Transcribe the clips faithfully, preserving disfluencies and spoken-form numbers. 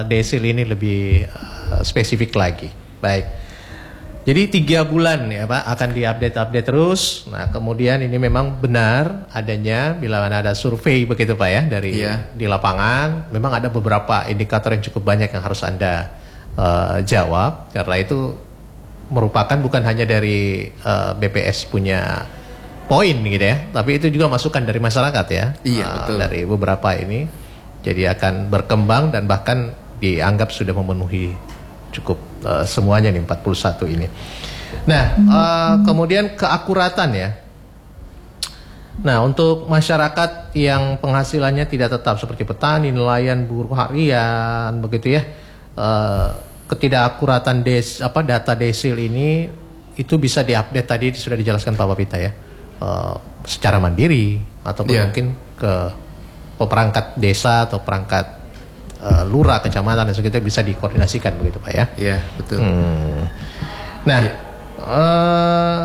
desil ini lebih uh, spesifik lagi. Baik. Jadi tiga bulan ya Pak akan diupdate-update terus. Nah kemudian ini memang benar adanya bila mana ada survei begitu Pak ya dari yeah. di lapangan. Memang ada beberapa indikator yang cukup banyak yang harus Anda uh, jawab. Karena itu merupakan bukan hanya dari uh, B P S punya poin gitu ya, tapi itu juga masukan dari masyarakat ya. Iya uh, betul. Dari beberapa ini, jadi akan berkembang dan bahkan dianggap sudah memenuhi cukup uh, semuanya nih empat puluh satu ini. Nah, uh, kemudian keakuratan ya. Nah, untuk masyarakat yang penghasilannya tidak tetap seperti petani, nelayan, buruh harian, begitu ya, uh, ketidakakuratan des apa data desil ini itu bisa diupdate tadi sudah dijelaskan Pak Papita ya, uh, secara mandiri ataupun yeah. mungkin ke perangkat desa atau perangkat Uh, lurah, kecamatan dan sebagainya bisa dikoordinasikan begitu Pak ya? Iya betul. Hmm. Nah, ya. uh,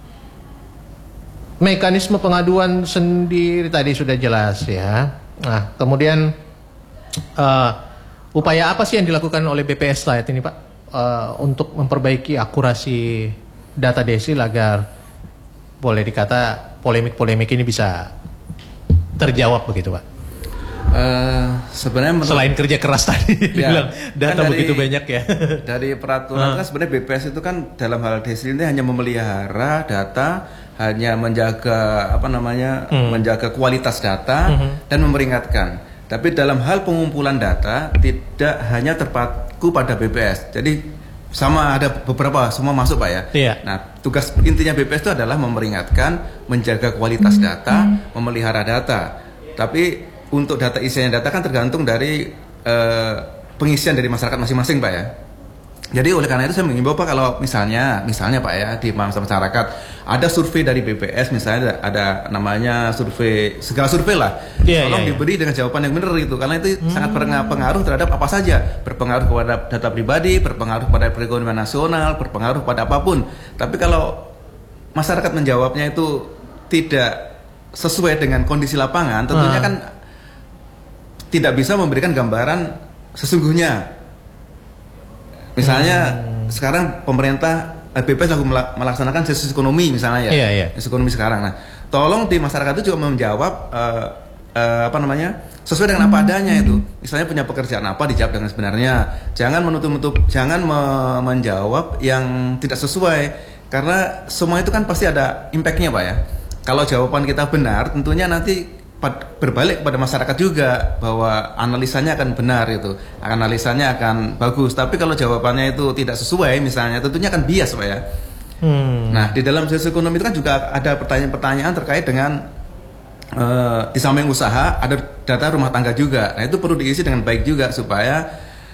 mekanisme pengaduan sendiri tadi sudah jelas ya. Nah, kemudian uh, upaya apa sih yang dilakukan oleh B P S saat ini Pak uh, untuk memperbaiki akurasi data desil agar boleh dikata polemik-polemik ini bisa terjawab begitu Pak? Uh, sebenarnya menurut, selain kerja keras tadi ya, bilang data kan dari, begitu banyak ya. Dari peraturan uh. kan sebenarnya B P S itu kan dalam hal desil ini hanya memelihara data, hanya menjaga apa namanya hmm. menjaga kualitas data hmm. dan memperingatkan. Tapi dalam hal pengumpulan data tidak hanya terpaku pada B P S. Jadi sama ada beberapa semua masuk Pak ya. Iya. Nah tugas intinya B P S itu adalah memperingatkan, menjaga kualitas data, memelihara data. Tapi untuk data isian data kan tergantung dari uh, pengisian dari masyarakat masing-masing Pak ya. Jadi oleh karena itu saya mengimbau Pak kalau misalnya misalnya Pak ya di masyarakat ada survei dari B P S misalnya ada namanya survei segala survei lah, yeah, tolong yeah, diberi yeah. dengan jawaban yang benar gitu karena itu hmm. sangat berpengaruh terhadap apa saja, berpengaruh kepada data pribadi, berpengaruh pada perekonomian nasional, berpengaruh pada apapun. Tapi kalau masyarakat menjawabnya itu tidak sesuai dengan kondisi lapangan, tentunya hmm. kan tidak bisa memberikan gambaran sesungguhnya. Misalnya hmm. sekarang pemerintah B P S lagu melaksanakan sensus ekonomi misalnya ya, yeah, yeah. sensus ekonomi sekarang. Nah, tolong di masyarakat itu juga menjawab uh, uh, apa namanya sesuai dengan apa adanya itu. Misalnya punya pekerjaan apa dijawab dengan sebenarnya. Jangan menutup-nutup, jangan me- menjawab yang tidak sesuai karena semua itu kan pasti ada impactnya Pak ya. Kalau jawaban kita benar, tentunya nanti berbalik kepada masyarakat juga bahwa analisanya akan benar itu, analisanya akan bagus. Tapi kalau jawabannya itu tidak sesuai, misalnya tentunya akan bias Pak ya. Hmm. Nah di dalam sensus ekonomi itu kan juga ada pertanyaan-pertanyaan terkait dengan uh, di samping usaha ada data rumah tangga juga. Nah itu perlu diisi dengan baik juga supaya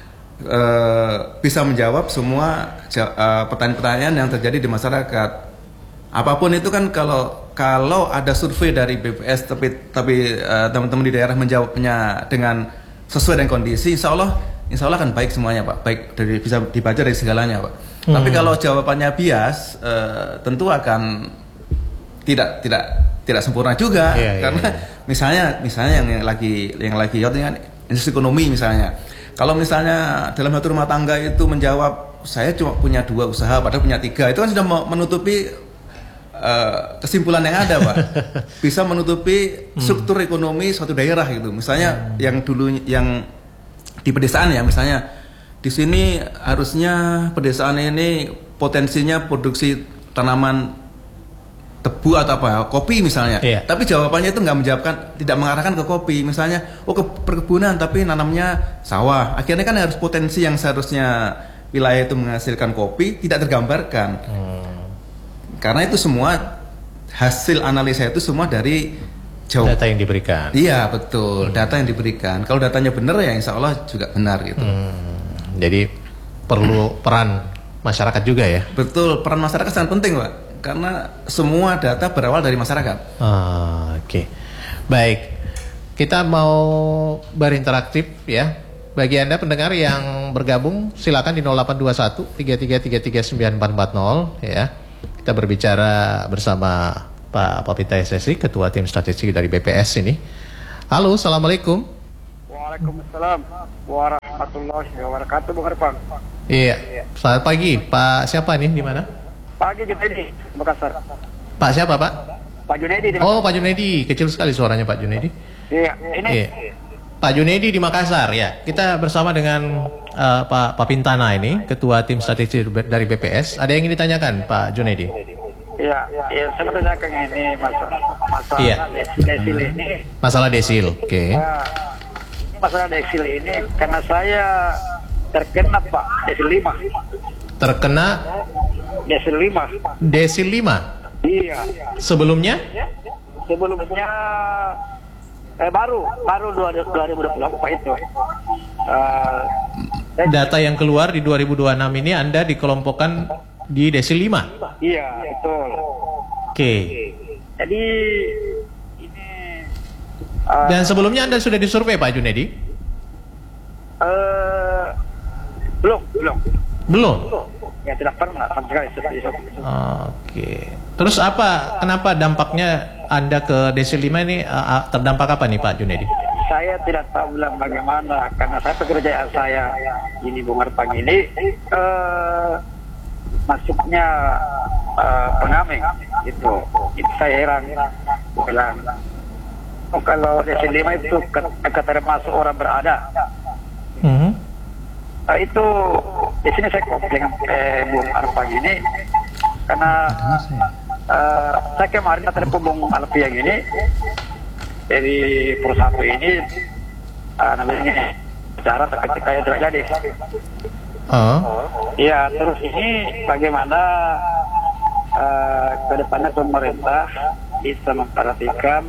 uh, bisa menjawab semua uh, pertanyaan-pertanyaan yang terjadi di masyarakat. Apapun itu kan kalau kalau ada survei dari B P S tapi tapi uh, teman-teman di daerah menjawabnya dengan sesuai dengan kondisi, insya Allah insya Allah akan baik semuanya Pak, baik dari bisa dibaca dari segalanya Pak. Hmm. Tapi kalau jawabannya bias, uh, tentu akan tidak tidak tidak sempurna juga yeah, karena yeah, yeah. misalnya misalnya yang lagi yang lagi hot kan industri ekonomi misalnya. Kalau misalnya dalam satu rumah tangga itu menjawab saya cuma punya dua usaha padahal punya tiga, itu kan sudah menutupi Uh, kesimpulan yang ada Pak, bisa menutupi struktur ekonomi suatu daerah gitu. Misalnya hmm. yang dulu yang di pedesaan ya, misalnya di sini harusnya pedesaan ini potensinya produksi tanaman tebu atau apa, kopi misalnya. Yeah. Tapi jawabannya itu nggak menjawabkan, tidak mengarahkan ke kopi. Misalnya, oh ke perkebunan tapi nanamnya sawah. Akhirnya kan harus potensi yang seharusnya wilayah itu menghasilkan kopi tidak tergambarkan. Hmm. Karena itu semua hasil analisa itu semua dari jauh. Data yang diberikan. Iya betul, hmm. data yang diberikan. Kalau datanya benar ya insya Allah juga benar gitu. Hmm. Jadi perlu peran masyarakat juga ya. Betul, peran masyarakat sangat penting Pak. Karena semua data berawal dari masyarakat. Ah, Oke, okay. Baik. Kita mau berinteraktif ya. Bagi Anda pendengar yang bergabung silakan di nol delapan dua satu tiga tiga tiga tiga sembilan empat empat nol ya. Kita berbicara bersama Pak Papita S S I, Ketua Tim Statistik dari B P S ini. Halo, Assalamualaikum. Waalaikumsalam. Waalaikumsalam warahmatullahi wabarakatuh, Bung Arfan. Iya. Selamat pagi, Pak siapa nih di mana? Pagi Junedi, Makassar. Pak siapa, Pak? Pak Junedi di Oh, Pak Junedi. Kecil sekali suaranya Pak Junedi. Iya, ini. Iya. Pak Junedi di Makassar ya. Kita bersama dengan uh, Pak Pak Pintana ini, Ketua Tim Statistik dari B P S. Ada yang ingin ditanyakan, Pak Junedi? Iya, iya, saya mau tanyakan ini masalah masalah Iya. desil ini. Masalah desil. Oke. Nah, masalah desil ini karena saya terkena Pak desil lima. Terkena Desil lima. desil lima. Iya. Sebelumnya? Sebelumnya eh baru baru dua ribu dua puluh empat itu. Uh, Data yang keluar di dua ribu dua puluh enam ini Anda dikelompokkan di desil lima. Iya, betul. Oke. Jadi ini uh, Dan sebelumnya Anda sudah disurvei, Pak Junedi? uh, belum, belum. Belum. Ya tidak pernah sama sekali sudah di Oke. Terus apa? Kenapa dampaknya Anda ke desil lima ini uh, terdampak apa nih, Pak Junedi? Saya tidak tahu bilang bagaimana karena saya pekerjaan saya ini Bung Arfan ini uh, masuknya uh, pengamen itu. Itu saya heran bilang. Oh, kalau desil lima itu kata termasuk orang berada. Mm-hmm. Uh, itu di sini saya komplain dengan eh, Bung Arfan ini karena uh, saya kemarin telepon Bung Alfia gini dari perusahaan ini uh, namanya bicara terkait kayak terjadi. Oh. Iya, terus ini bagaimana uh, ke depannya pemerintah bisa memperhatikan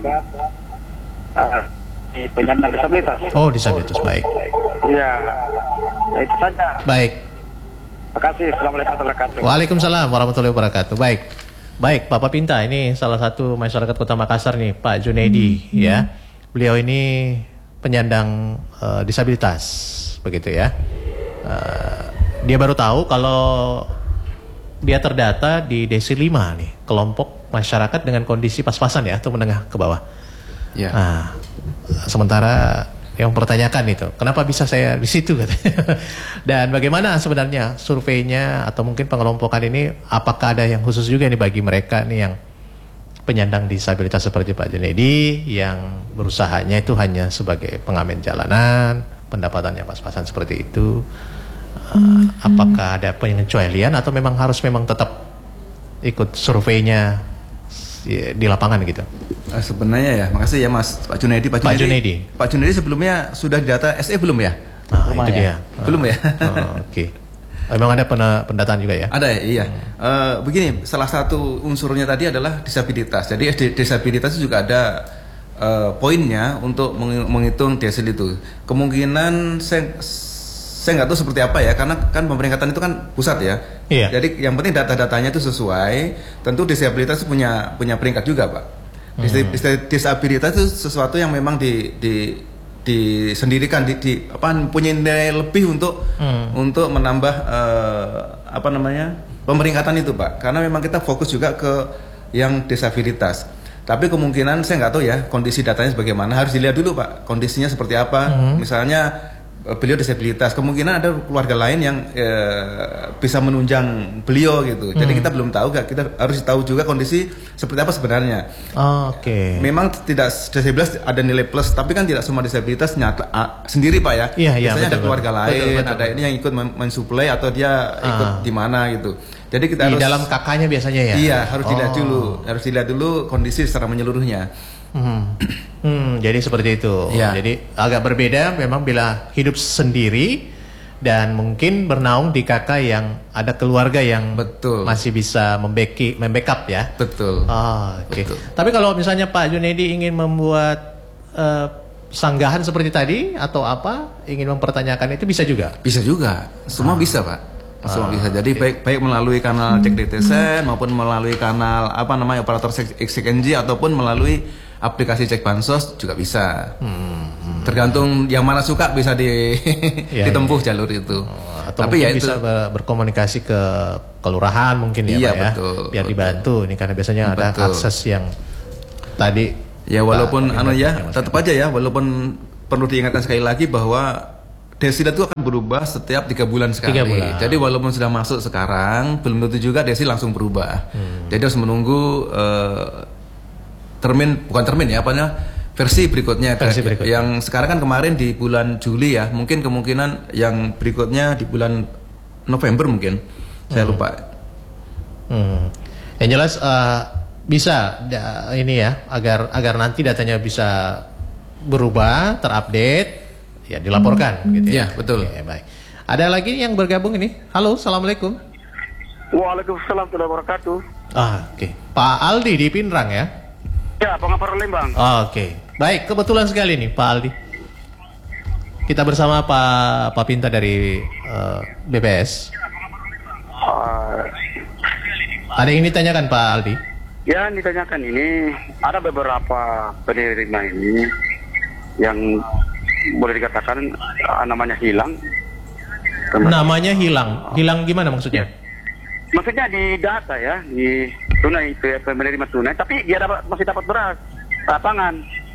uh, penyandang disabilitas. Oh, disabilitas, baik. Iya, ya, itu saja. Baik. Terima kasih. Assalamualaikum warahmatullahi wabarakatuh. Waalaikumsalam warahmatullahi wabarakatuh. Baik. Baik, Bapak Pinta, ini salah satu masyarakat Kota Makassar nih, Pak Junedi, hmm. ya. Beliau ini penyandang uh, disabilitas, begitu ya. Uh, dia baru tahu kalau dia terdata di desil lima nih, kelompok masyarakat dengan kondisi pas-pasan ya, atau menengah ke bawah. Ya. Nah, sementara yang mempertanyakan itu, kenapa bisa saya di situ katanya. Dan bagaimana sebenarnya surveinya atau mungkin pengelompokan ini, apakah ada yang khusus juga nih bagi mereka nih yang penyandang disabilitas seperti Pak Junedi yang berusahanya itu hanya sebagai pengamen jalanan, pendapatannya pas-pasan seperti itu. Uh, apakah ada pengecualian atau memang harus memang tetap ikut surveinya di lapangan gitu? Uh, sebenarnya ya, makasih ya Mas Pak Junedi. Pak Junedi, Pak Junedi, Pak Junedi sebelumnya sudah didata S E belum ya? Nah, itu dia. Belum ya? Oh, oke. Okay. Memang ada pendataan juga ya? Ada ya, iya. Hmm. Uh, begini, salah satu unsurnya tadi adalah disabilitas. Jadi disabilitas itu juga ada uh, poinnya untuk menghitung desil itu. Kemungkinan saya saya nggak tahu seperti apa ya, karena kan pemeringkatan itu kan pusat ya. Iya. Jadi yang penting data-datanya itu sesuai. Tentu disabilitas itu punya punya peringkat juga, Pak. Hmm. Disabilitas itu sesuatu yang memang di, di disendirikan di, di apa punya nilai lebih untuk hmm. untuk menambah uh, apa namanya pemeringkatan itu, Pak. Karena memang kita fokus juga ke yang disabilitas. Tapi kemungkinan saya nggak tahu ya kondisi datanya bagaimana, harus dilihat dulu, Pak. Kondisinya seperti apa? Hmm. Misalnya beliau disabilitas, kemungkinan ada keluarga lain yang eh, bisa menunjang beliau gitu. Jadi hmm. kita belum tahu, kita harus tahu juga kondisi seperti apa sebenarnya. Oh, Oke. Okay. Memang tidak disabilitas ada nilai plus, tapi kan tidak semua disabilitas nyata ah, sendiri, Pak ya. Iya, iya, biasanya betul, ada keluarga betul, lain, betul, betul. ada ini yang ikut mensuplai atau dia ikut ah. di mana gitu. Jadi kita di harus dalam kakaknya biasanya ya. Iya, harus oh. dilihat dulu, harus dilihat dulu kondisi secara menyeluruhnya. Hmm. hmm, jadi seperti itu. Ya. Jadi agak berbeda memang bila hidup sendiri dan mungkin bernaung di kakak yang ada keluarga yang betul masih bisa membeki, membackup ya. Betul. Oh, Oke. Okay. Tapi kalau misalnya Pak Junedi ingin membuat uh, sanggahan seperti tadi atau apa, ingin mempertanyakan itu bisa juga. Bisa juga. Semua ah. bisa, Pak. Semua ah, bisa. Jadi okay. baik baik melalui kanal cek D T S N maupun melalui kanal apa namanya operator X N G ataupun melalui aplikasi cek bansos juga bisa. Hmm, hmm. Tergantung yang mana suka bisa di ya, ditempuh ya. jalur itu. Oh, atau Tapi ya bisa itu berkomunikasi ke kelurahan mungkin ya, iya, Pak ya. Betul, biar betul. dibantu ini karena biasanya betul. Ada akses yang tadi ya walaupun anu ya tetap aja ya walaupun perlu diingatkan sekali lagi bahwa desila itu akan berubah setiap tiga bulan sekali. Tiga bulan. Jadi walaupun sudah masuk sekarang, belum tentu juga desi langsung berubah. Hmm. Jadi harus menunggu uh, termin, bukan termin ya, apa namanya, versi berikutnya. Versi berikutnya. Yang sekarang kan kemarin di bulan Juli ya, mungkin kemungkinan yang berikutnya di bulan November mungkin. Saya hmm. lupa. Hmm. Yang jelas uh, bisa da, ini ya, agar agar nanti datanya bisa berubah, terupdate. Ya dilaporkan gitu ya. Ya betul. Oke, baik. Ada lagi yang bergabung ini. Halo, assalamualaikum. Waalaikumsalam warahmatullahi wabarakatuh. Ah, oke. Okay. Pak Aldi di Pinrang ya. Ya, Pengapar Lembang. Oh, oke. Okay. Baik, kebetulan sekali nih Pak Aldi. Kita bersama Pak Pak Pinta dari uh, B P S. Uh, Ada yang ditanyakan Pak Aldi? Ya, yang ditanyakan ini ada beberapa penerima ini yang boleh dikatakan uh, namanya hilang. Namanya hilang. Hilang gimana maksudnya? Maksudnya di data ya, di tunai penerima tunai, tapi dia dapat masih dapat beras, lapangan.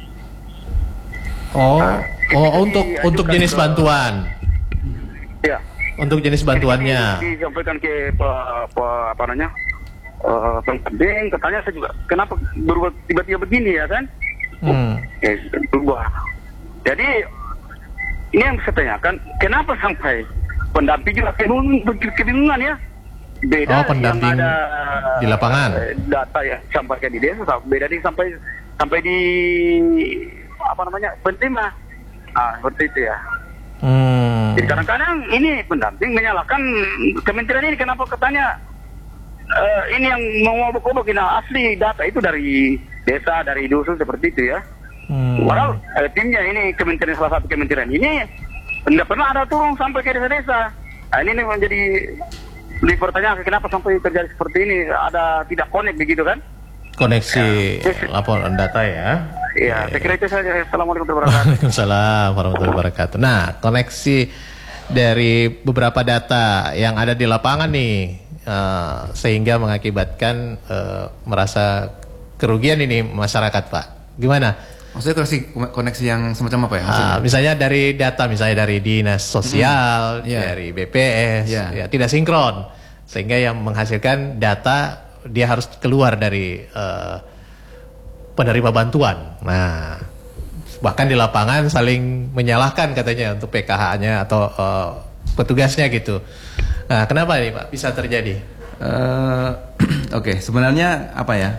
Oh, uh, oh untuk untuk jenis ke, bantuan. Ya. Untuk jenis bantuannya. Jadi, disampaikan ke pe, pe, apa namanya? Uh, penting, katanya saya juga kenapa berubah tiba-tiba begini ya kan? Hmm. Eh, berubah. Jadi ini yang saya tanyakan, kenapa sampai pendamping juga kebingungan ya? Beda oh, pendamping yang ada di lapangan. Data yang sampaikan di desa, beda nih sampai sampai di apa namanya penting mah, ah seperti itu ya. Hmm. Jadi kadang-kadang ini pendamping menyalahkan kementerian ini, kenapa katanya uh, ini yang mau obok-obok, nah asli data itu dari desa, dari dusun seperti itu ya. Hmm. Walau eh, timnya ini kementerian, salah satu kementerian ini tidak pernah ada turun sampai ke desa-desa. Nah, ini, ini menjadi dipertanyakan kenapa sampai terjadi seperti ini, ada tidak connect begitu kan? Koneksi ya. Laporan data ya. Iya, saya kira itu saja. Assalamualaikum warahmatullahi wabarakatuh. Waalaikumsalam warahmatullahi wabarakatuh. Nah, koneksi dari beberapa data yang ada di lapangan nih uh, sehingga mengakibatkan uh, merasa kerugian ini masyarakat, Pak. Gimana? Maksudnya koneksi, koneksi yang semacam apa ya? Uh, misalnya dari data, misalnya dari dinas sosial, hmm, yeah. dari B P S, yeah. ya, tidak sinkron, sehingga yang menghasilkan data dia harus keluar dari uh, penerima bantuan. Nah, bahkan di lapangan saling menyalahkan katanya untuk P K H-nya atau uh, petugasnya gitu. Nah, kenapa ini Pak bisa terjadi? Uh, Oke, okay. Sebenarnya apa ya?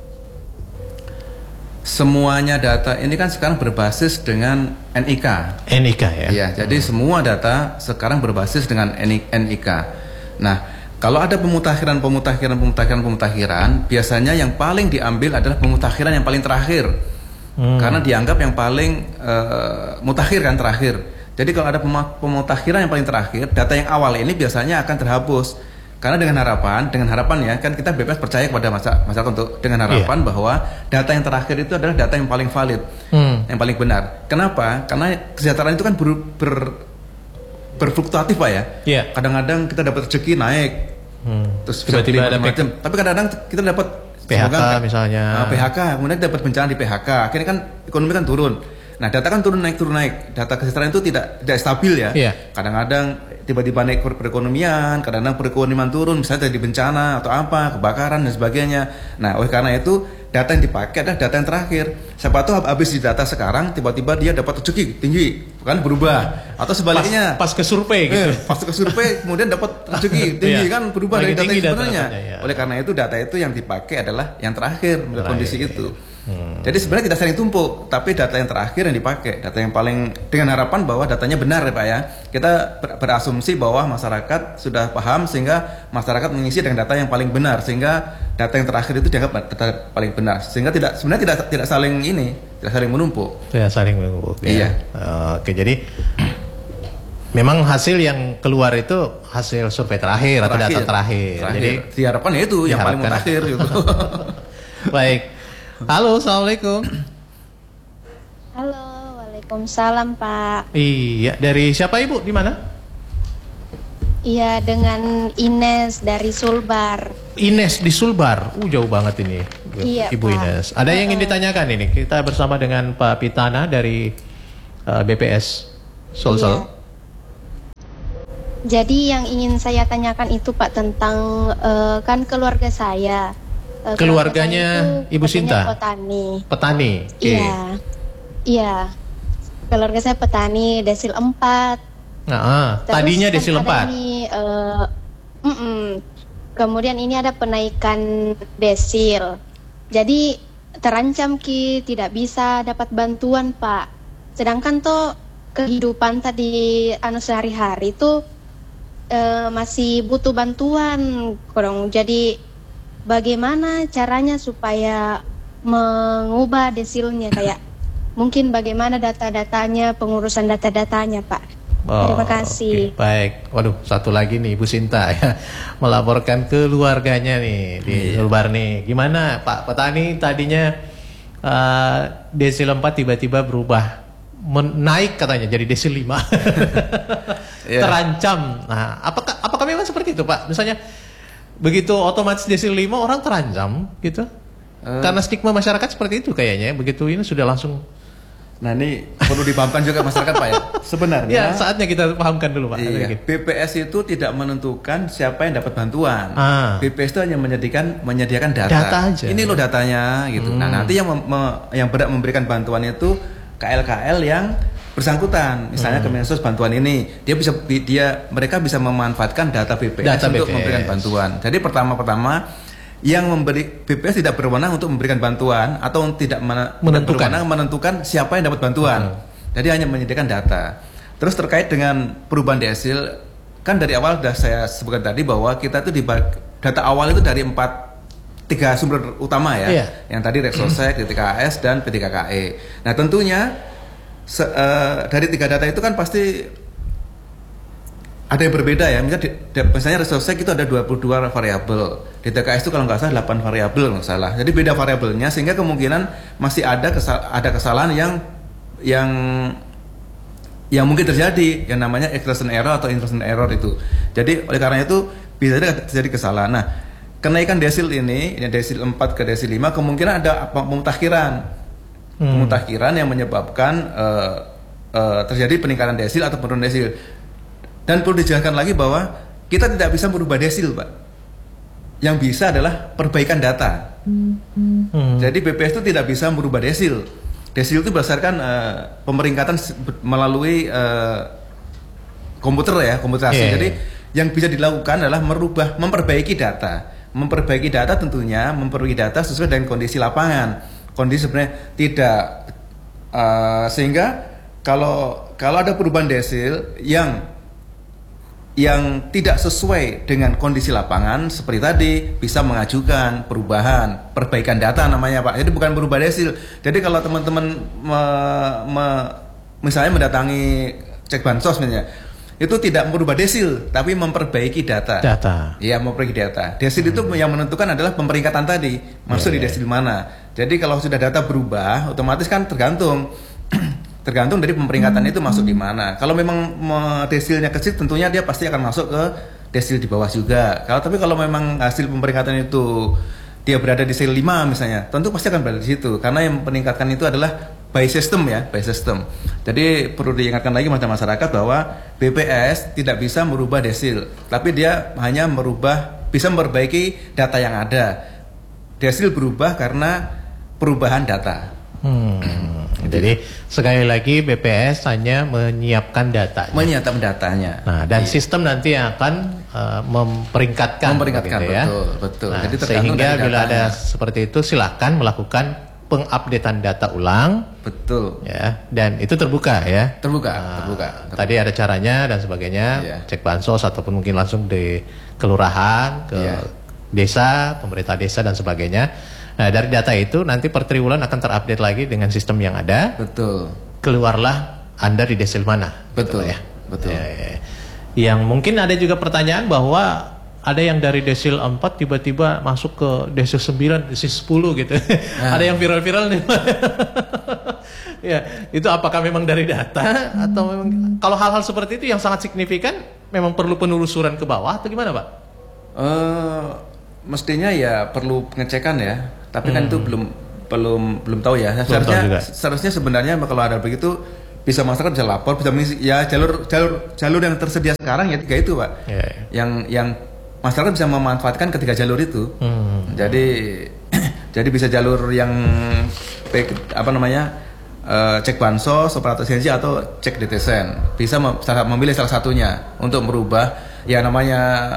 Semuanya data ini kan sekarang berbasis dengan N I K. N I K ya? Iya, jadi hmm. semua data sekarang berbasis dengan N I K. Nah, kalau ada pemutakhiran, pemutakhiran, pemutakhiran, pemutakhiran, biasanya yang paling diambil adalah pemutakhiran yang paling terakhir. Hmm. Karena dianggap yang paling uh, mutakhir kan terakhir. Jadi kalau ada pemutakhiran yang paling terakhir, data yang awal ini biasanya akan terhapus. Karena dengan harapan, dengan harapan ya, kan kita B P S percaya kepada masyarakat untuk dengan harapan yeah. bahwa data yang terakhir itu adalah data yang paling valid, hmm. yang paling benar. Kenapa? Karena kesejahteraan itu kan ber, ber, berfluktuatif Pak ya. Yeah. Kadang-kadang kita dapat rezeki naik, hmm. terus tiba-tiba ada macam. Tapi kadang-kadang kita dapat P H K semoga, misalnya. Nah, P H K, kemudian dapat bencana di P H K. Akhirnya kan ekonomi kan turun. Nah, data kan turun naik turun naik. Data kesejahteraan itu tidak tidak stabil ya. Yeah. Kadang-kadang tiba-tiba naik perekonomian, kadang-kadang perekonomian turun, misalnya dari bencana atau apa, kebakaran dan sebagainya. Nah, oleh karena itu data yang dipakai adalah data yang terakhir. Siapa tahu habis di data sekarang, tiba-tiba dia dapat rezeki tinggi, kan berubah. Atau sebaliknya. Pas, pas ke survei gitu. Eh, pas ke survei, kemudian dapat rezeki tinggi, kan berubah dari data yang sebenarnya. Ya. Oleh karena itu data itu yang dipakai adalah yang terakhir, terakhir kondisi ya. itu. Hmm. Jadi sebenarnya tidak saling tumpuk, tapi data yang terakhir yang dipakai, data yang paling dengan harapan bahwa datanya benar ya Pak ya. Kita ber berasumsi bahwa masyarakat sudah paham sehingga masyarakat mengisi dengan data yang paling benar, sehingga data yang terakhir itu dianggap data paling benar, sehingga tidak sebenarnya tidak tidak saling ini, tidak saling menumpuk. Tidak saling menumpuk. Ya. Iya. Oke, jadi memang hasil yang keluar itu hasil survei terakhir, terakhir atau data terakhir. terakhir. Jadi diharapkan ya itu yang paling terakhir gitu. Baik. Halo, assalamualaikum. Halo, waalaikumsalam Pak. Iya, dari siapa Ibu? Di mana? Iya, dengan Ines dari Sulbar. Ines di Sulbar, uh jauh banget ini, iya, Ibu Pak. Ines. Ada yang ingin ditanyakan ini? Kita bersama dengan Pak Pitana dari uh, B P S Sulsel. Iya. Jadi yang ingin saya tanyakan itu Pak tentang uh, kan keluarga saya. Uh, Keluarganya keluarga saya itu Ibu Sinta? Petani. Petani. Oke. Iya. Iya. Keluarga saya petani desil empat. Nah, ah, tadinya kan desil ada empat. Ini, uh, mm-mm. Kemudian ini ada penaikan desil. Jadi terancam Ki tidak bisa dapat bantuan Pak. Sedangkan tuh kehidupan tadi anu sehari-hari itu uh, masih butuh bantuan. Kurang. Jadi bagaimana caranya supaya mengubah desilnya kayak mungkin bagaimana data-datanya, pengurusan data-datanya Pak. Oh, Terima kasih. Okay. Baik. Waduh, satu lagi nih Ibu Sinta ya melaporkan keluarganya nih di Iya. Sulbar nih. Gimana Pak petani tadinya uh, desil empat tiba-tiba berubah men- naik katanya jadi desil lima. Iya. Terancam. Nah, apakah apakah memang seperti itu Pak? Misalnya begitu otomatis desil lima orang terancam gitu? Eh. Karena stigma masyarakat seperti itu kayaknya. Begitu ini sudah langsung. Nah ini perlu dipahamkan juga masyarakat Pak ya. Sebenarnya Ya, saatnya kita pahamkan dulu Pak. iya, Oke. B P S itu tidak menentukan siapa yang dapat bantuan. Ah. B P S itu hanya menyediakan menyediakan data. Data aja. Ini loh datanya gitu. Nah, Hmm. nanti yang mem- me- yang berhak memberikan bantuan itu K L K L yang bersangkutan. Misalnya Hmm. Kemensos bantuan ini, dia bisa dia mereka bisa memanfaatkan data B P S Data untuk B P S. memberikan bantuan. Jadi pertama-pertama yang memberi B P S tidak berwenang untuk memberikan bantuan atau tidak men- Menentukan. berwenang menentukan siapa yang dapat bantuan. Hmm. Jadi hanya menyediakan data. Terus terkait dengan perubahan desil, kan dari awal sudah saya sebutkan tadi bahwa kita itu di data awal itu dari empat tiga sumber utama ya, Iya. yang tadi Reksosek, D T K A S dan P T K K E. Nah tentunya se, eh, dari tiga data itu kan pasti ada yang berbeda ya. Misalnya, di- di- misalnya Reksosek itu ada dua puluh dua variabel, D T K A S itu kalau nggak salah delapan variabel nggak salah. Jadi beda variabelnya sehingga kemungkinan masih ada kesal, ada kesalahan yang yang yang mungkin terjadi yang namanya extraction error atau insertion error itu. Jadi oleh karena itu bisa terjadi kesalahan. Nah, kenaikan desil ini, ini desil empat ke desil lima kemungkinan ada apa pemutakhiran. Hmm. Pemutakhiran yang menyebabkan uh, uh, terjadi peningkatan desil atau penurunan desil. Dan perlu dijelaskan lagi bahwa kita tidak bisa merubah desil, Pak. Yang bisa adalah perbaikan data. Hmm. Jadi B P S itu tidak bisa merubah desil. Desil itu berdasarkan uh, pemeringkatan se- melalui uh, komputer ya, komputerasi. Yeah. Jadi yang bisa dilakukan adalah merubah, memperbaiki data. Memperbaiki data tentunya memperbaiki data sesuai dengan kondisi lapangan. Kondisi sebenarnya tidak uh, sehingga kalau kalau ada perubahan desil yang yang tidak sesuai dengan kondisi lapangan seperti tadi bisa mengajukan perubahan perbaikan data namanya Pak. Jadi bukan berubah desil. Jadi kalau teman-teman me, me, misalnya mendatangi cek bansos misalnya itu tidak merubah desil tapi memperbaiki data. Data. Iya, memperbaiki data. Desil itu yang menentukan adalah pemeringkatan tadi masuk Ya, di ya. desil mana. Jadi kalau sudah data berubah otomatis kan tergantung tergantung dari pemeringkatan itu masuk di mana. Kalau memang me- desilnya kecil tentunya dia pasti akan masuk ke desil di bawah juga. Kalau tapi kalau memang hasil pemeringkatan itu dia berada di desil lima misalnya, tentu pasti akan berada di situ karena yang meningkatkan itu adalah by system ya, by system. Jadi perlu diingatkan lagi pada masyarakat bahwa B P S tidak bisa merubah desil, tapi dia hanya merubah bisa memperbaiki data yang ada. Desil berubah karena perubahan data. Hmm. Jadi sekali lagi B P S hanya menyiapkan data. Menyiapkan datanya. Nah, dan Iya. sistem nanti yang akan uh, memperingkatkan, Memperingkatkan, begitu ya. betul, betul. Nah, Jadi tergantung sehingga dari bila ada datanya. seperti itu silakan melakukan pengupdatean data ulang, Betul. ya. Dan itu terbuka ya. Terbuka, Nah, terbuka, terbuka. Tadi ada caranya dan sebagainya. Iya. Cek bansos ataupun mungkin langsung di kelurahan, ke Iya. desa, pemerintah desa dan sebagainya. Nah, dari data itu nanti per triwulan akan terupdate lagi dengan sistem yang ada. Betul. Keluarlah Anda di desil mana. Betul, Gitu ya. betul. Ya, ya, ya. Yang mungkin ada juga pertanyaan bahwa ada yang dari desil empat tiba-tiba masuk ke desil sembilan, desil sepuluh gitu. Nah. Ada yang viral-viral nih. Ya, itu apakah memang dari data atau memang kalau hal-hal seperti itu yang sangat signifikan memang perlu penelusuran ke bawah atau gimana, Pak? Eh, mestinya ya perlu pengecekan ya. Tapi kan itu belum belum belum tahu ya. Hmm. Belum tahu Seharusnya juga. seharusnya sebenarnya kalau ada begitu bisa masyarakat bisa lapor, bisa mengisi ya jalur jalur jalur yang tersedia sekarang ya tiga itu Pak. Ya, ya. Yang yang masyarakat bisa memanfaatkan ketiga jalur itu. Hmm. Jadi jadi bisa jalur yang apa namanya uh, cek bansos, operator sinergi atau cek D T S E N. Bisa mem- memilih salah satunya untuk merubah ya namanya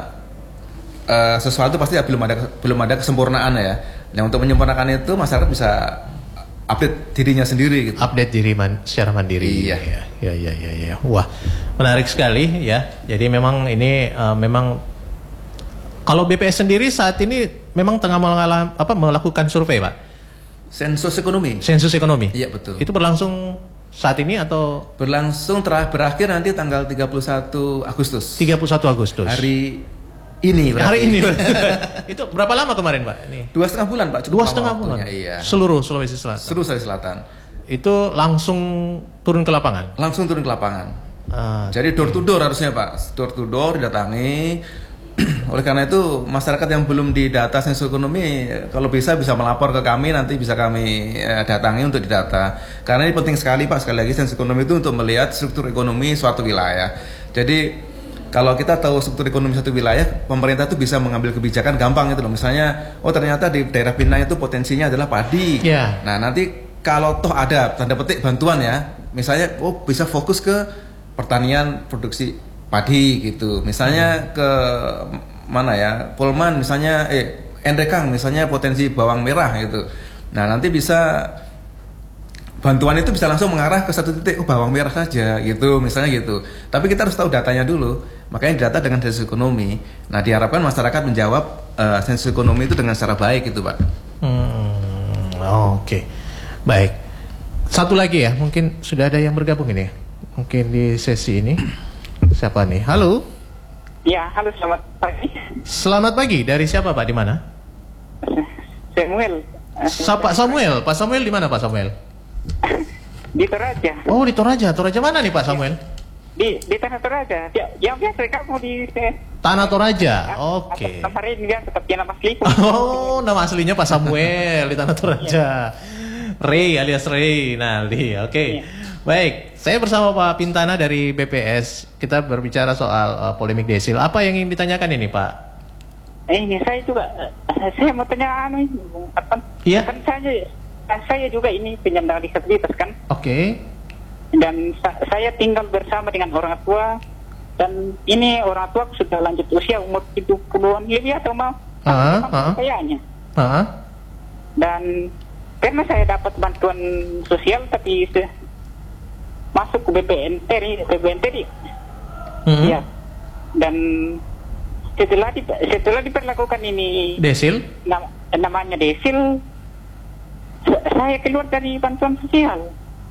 uh, sesuatu pasti ya belum ada belum ada kesempurnaan ya. Nah untuk menyempurnakan itu masyarakat bisa update dirinya sendiri gitu. Update diri man, secara mandiri. Iya. Ya, ya, ya, ya, ya. Wah, menarik sekali ya. Jadi memang ini uh, memang kalau B P S sendiri saat ini memang tengah mengalah, apa, melakukan survei, Pak. Sensus ekonomi. Sensus ekonomi. Iya betul. Itu berlangsung saat ini atau Berlangsung terakhir berakhir nanti tanggal tiga puluh satu Agustus. tiga puluh satu Agustus? Hari ini. Hari berarti. ini. Itu berapa lama kemarin, Pak? Ini. Dua setengah bulan Pak. Cukup Dua lama setengah bulan. waktunya, Iya. Seluruh Sulawesi Selatan. Seluruh Sulawesi Selatan. Itu langsung turun ke lapangan. Langsung turun ke lapangan. Ah, Jadi door to door harusnya Pak. Door to door didatangi. Oleh karena itu masyarakat yang belum didata sensus ekonomi kalau bisa bisa melapor ke kami, nanti bisa kami eh, datangi untuk didata. Karena ini penting sekali Pak, sekali lagi sensus ekonomi itu untuk melihat struktur ekonomi suatu wilayah. Jadi kalau kita tahu struktur ekonomi suatu wilayah, pemerintah itu bisa mengambil kebijakan gampang itu loh. Misalnya, oh ternyata di daerah Pinang itu potensinya adalah padi. Ya. Nah nanti kalau toh ada tanda petik bantuan ya, misalnya oh bisa fokus ke pertanian produksi padi gitu. Misalnya ke mana ya, Polman misalnya, eh Endrekang misalnya potensi bawang merah gitu. Nah nanti bisa bantuan itu bisa langsung mengarah ke satu titik, oh bawang merah saja gitu, misalnya gitu. Tapi kita harus tahu datanya dulu, makanya data dengan sensus ekonomi. Nah diharapkan masyarakat menjawab uh, sensus ekonomi itu dengan secara baik gitu Pak. Hmm, oh, oke, okay. Baik. Satu lagi ya, mungkin sudah ada yang bergabung ini, mungkin di sesi ini. Siapa nih? Halo. Ya, halo, selamat pagi. Selamat pagi. Dari siapa Pak? Di mana? Samuel. Sa Pak Samuel. Pak Samuel di mana Pak Samuel? Di Toraja. Oh di Toraja. Toraja mana nih Pak Samuel? Di di Tanah Toraja. Ya, yang biasa kamu di Tanah Toraja. Oke. Okay. Kemarin kan tetap dia nama asli. Oh, nama aslinya Pak Samuel di Tanah Toraja. Ray alias Ray Naldi. Oke. Okay. Ya. Baik, saya bersama Pak Pintana dari B P S. Kita berbicara soal uh, polemik desil. Apa yang ingin ditanyakan ini, Pak? Eh, ini saya juga, uh, saya mau tanya anu ini, apa? Iya. Kan saya, saya juga ini penyandang disabilitas kan. Oke. Okay. Dan sa saya tinggal bersama dengan orang tua. Dan ini orang tua sudah lanjut usia umur tujuh puluhan lebih atau mau? Ah, ah. Kayaknya. Ah. Dan karena saya dapat bantuan sosial tapi masuk ke B P N T B P N T Hmm. ya, dan setelah di, setelah diperlakukan ini Desil? nam, namanya desil, saya keluar dari bantuan sosial.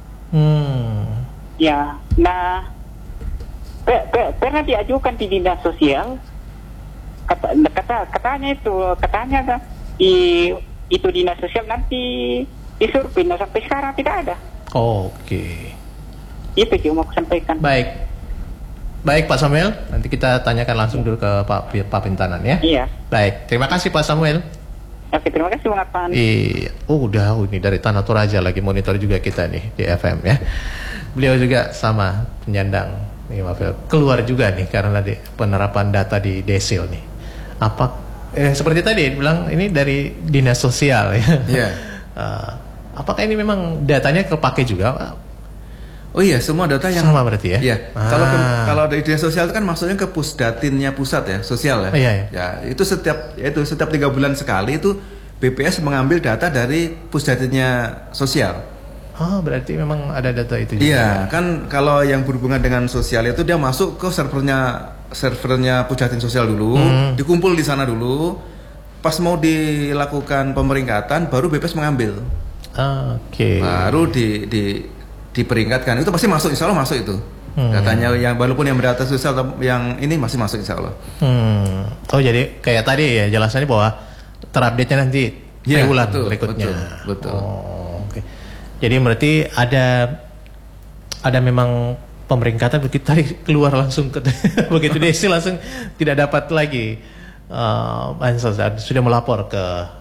Hmm. Ya, nah pe, pe, pernah diajukan di dinas sosial, kata, kata katanya itu katanya di itu dinas sosial nanti disurvei, nah sampai sekarang tidak ada. Oke. Okay. Itu cuma aku sampaikan. Baik. Baik Pak Samuel, nanti kita tanyakan langsung dulu ke Pak Pak Pintanan ya. Iya. Baik, terima kasih Pak Samuel. Oke, terima kasih Bang Arfan. Iya, oh udah, oh, ini dari Tanah Toraja lagi monitor juga kita nih di F M ya. Beliau juga sama penyandang, nih maaf ya, keluar juga nih karena di penerapan data di desil nih. Apa eh, seperti tadi bilang ini dari dinas sosial ya. Iya. uh, apakah ini memang datanya kepake juga? Oh iya, semua data yang sama berarti ya. Iya. Ah. Kalau ke, kalau dari dinas sosial itu kan maksudnya ke pusdatinnya pusat ya, sosial ya. Oh, iya, iya. Ya, itu setiap itu setiap tiga bulan sekali itu B P S mengambil data dari pusdatinnya sosial. Oh, berarti memang ada data itu juga. Iya, kan kalau yang berhubungan dengan sosial itu dia masuk ke servernya servernya pusdatin sosial dulu, hmm. dikumpul di sana dulu. Pas mau dilakukan pemeringkatan baru B P S mengambil. Oke. Okay. Baru di di diperingkatkan, itu pasti masuk, insya Allah masuk itu hmm. datanya, yang walaupun yang berdata sosial yang ini masih masuk insya Allah. Hmm. Oh jadi kayak tadi ya jelasannya bahwa terupdate-nya nanti ya, bulan betul, berikutnya. Betul. betul. Oh, Oke. Okay. Jadi berarti ada ada memang pemeringkatan begitu tadi keluar langsung ke begitu desil langsung tidak dapat lagi uh, bansos, sudah melapor ke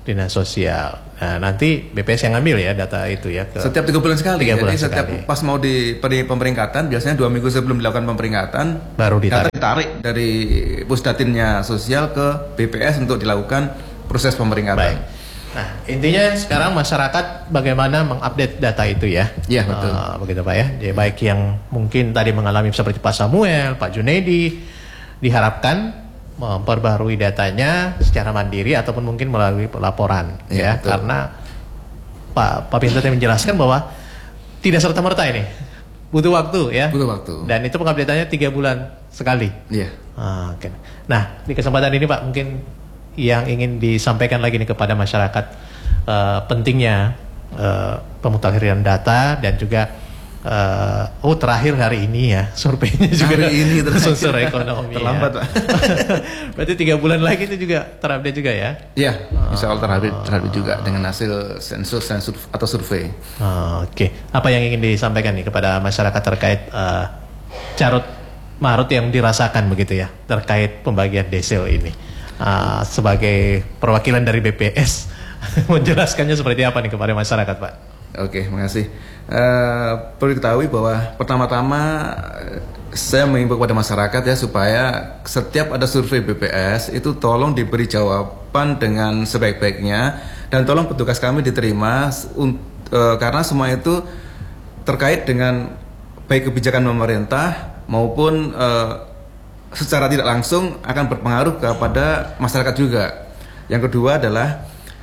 Dinas Sosial. Nah, nanti B P S yang ngambil ya data itu ya. Ke Setiap tiga bulan sekali. tiga bulan Jadi setiap sekali. pas mau di peri- pemeringkatan, biasanya dua minggu sebelum dilakukan pemeringkatan, Baru data ditarik. ditarik dari Pusdatinnya Sosial ke B P S untuk dilakukan proses pemeringkatan. Baik. Nah, intinya sekarang masyarakat bagaimana mengupdate data itu ya. Iya, betul. Uh, begitu Pak ya. Jadi baik yang mungkin tadi mengalami seperti Pak Samuel, Pak Junedi, diharapkan memperbarui datanya secara mandiri ataupun mungkin melalui laporan Iya, ya. betul. Karena Pak Pak Pintu tadi menjelaskan bahwa tidak serta-merta ini. Butuh waktu ya. Butuh waktu. Dan itu pengupdateannya tiga bulan sekali. Iya. Ah, oke. Nah, di kesempatan ini Pak, mungkin yang ingin disampaikan lagi nih kepada masyarakat eh, pentingnya eh, pemutakhiran data dan juga eh, oh terakhir hari ini ya surveinya juga Hari ini terakhir. unsur ekonomi. Terlambat, ya. Pak. Berarti tiga bulan lagi itu juga terupdate juga ya? Iya, insya Allah terhadap, terhadap juga dengan hasil sensus dan sur- atau survei. Oh, oke. Apa yang ingin disampaikan nih kepada masyarakat terkait eh, carut marut yang dirasakan begitu ya terkait pembagian desil ini? Uh, sebagai perwakilan dari B P S menjelaskannya seperti apa nih kepada masyarakat Pak? Oke, makasih. Uh, perlu diketahui bahwa pertama-tama eh, saya mengimbau kepada masyarakat ya supaya setiap ada survei B P S itu tolong diberi jawaban dengan sebaik-baiknya dan tolong petugas kami diterima uh, karena semua itu terkait dengan baik kebijakan pemerintah maupun uh, secara tidak langsung akan berpengaruh kepada masyarakat juga. Yang kedua adalah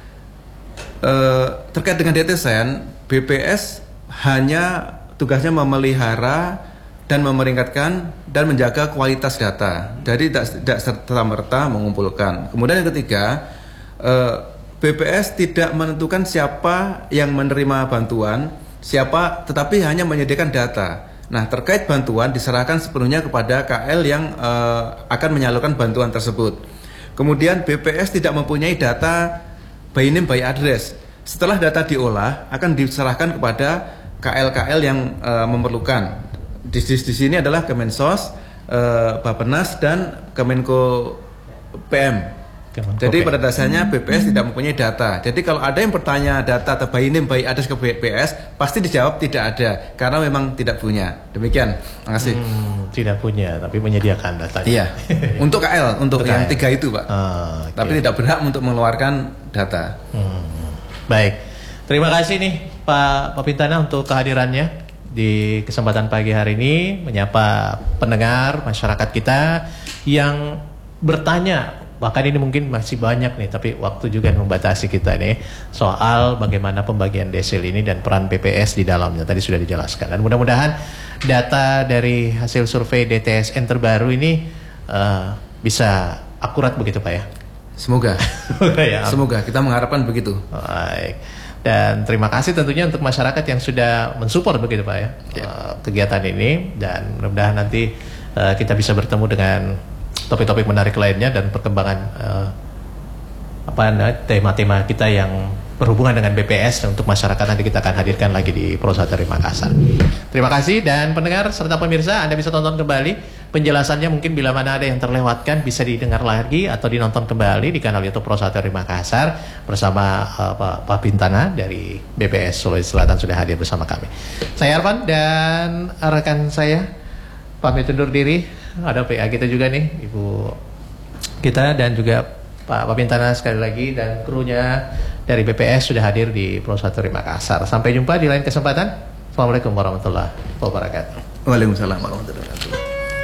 eh, terkait dengan detesan, B P S hanya tugasnya memelihara dan memeringkatkan dan menjaga kualitas data. Jadi tidak, tidak serta-merta mengumpulkan. Kemudian yang ketiga, eh, B P S tidak menentukan siapa yang menerima bantuan, siapa, tetapi hanya menyediakan data. Nah, terkait bantuan diserahkan sepenuhnya kepada K L yang uh, akan menyalurkan bantuan tersebut. Kemudian B P S tidak mempunyai data by name by address. Setelah data diolah akan diserahkan kepada K L K L yang uh, memerlukan. Di, di, di sini adalah Kemensos, uh, Bappenas dan Kemenko P M. Kemenko Jadi P M. pada dasarnya B P S tidak mempunyai data. Jadi kalau ada yang bertanya data atau by name by address ke B P S, pasti dijawab tidak ada karena memang tidak punya. Demikian. Terima kasih. Hmm, tidak punya tapi menyediakan datanya. Iya. Untuk K L, untuk Untuk yang K L. tiga itu, Pak. Ah, oke. Tapi tidak berhak untuk mengeluarkan data. Hmm, baik. Terima kasih nih Pak Pak Pintana untuk kehadirannya di kesempatan pagi hari ini menyapa pendengar masyarakat kita yang bertanya. Bahkan ini mungkin masih banyak nih, tapi waktu juga membatasi kita nih soal bagaimana pembagian desil ini dan peran B P S di dalamnya. Tadi sudah dijelaskan. Dan mudah-mudahan data dari hasil survei D T S N terbaru ini uh, bisa akurat begitu Pak ya? Semoga. Ya, Semoga kita mengharapkan begitu. baik. Dan terima kasih tentunya untuk masyarakat yang sudah mensupport begitu Pak ya, Ya. uh, kegiatan ini. Dan mudah-mudahan nanti uh, kita bisa bertemu dengan topik-topik menarik lainnya dan perkembangan uh, apa tema-tema kita yang berhubungan dengan B P S untuk masyarakat nanti kita akan hadirkan lagi di Prosatori Makassar. Terima kasih dan pendengar serta pemirsa Anda bisa tonton kembali penjelasannya mungkin bila mana ada yang terlewatkan bisa didengar lagi atau dinonton kembali di kanal YouTube Prosatori Makassar bersama uh, Pak, Pak Pintana dari B P S Sulawesi Selatan sudah hadir bersama kami. Saya Arfan dan rekan saya pamit undur diri. Ada P A kita juga nih, Ibu kita dan juga Pak Pak Pintana sekali lagi dan krunya dari B P S sudah hadir di Prosatori Makassar. Sampai jumpa di lain kesempatan. Assalamualaikum warahmatullahi wabarakatuh. Waalaikumsalam warahmatullahi wabarakatuh.